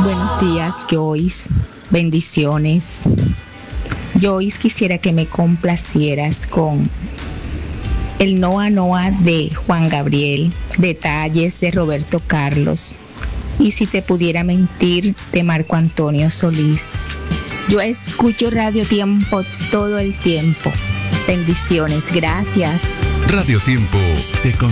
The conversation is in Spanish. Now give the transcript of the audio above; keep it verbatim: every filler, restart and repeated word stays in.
Buenos días, Joyce. Bendiciones. Joyce, quisiera que me complacieras con el Noa Noa de Juan Gabriel, Detalles de Roberto Carlos, y Si te pudiera mentir de Marco Antonio Solís. Yo escucho Radio Tiempo todo el tiempo. Bendiciones, gracias. Radio Tiempo te con